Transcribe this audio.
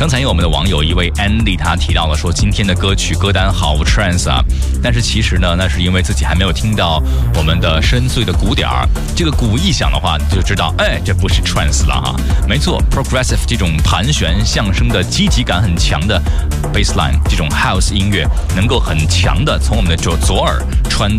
刚才有我们的网友一位 Andy 他提到了说今天的歌曲歌单好 trance 啊，但是其实呢那是因为自己还没有听到我们的深邃的鼓点儿，这个鼓一响的话你就知道这不是 trance 了哈。没错 progressive 这种盘旋相声的积极感很强的 bassline 这种 house 音乐能够很强的从我们的左耳穿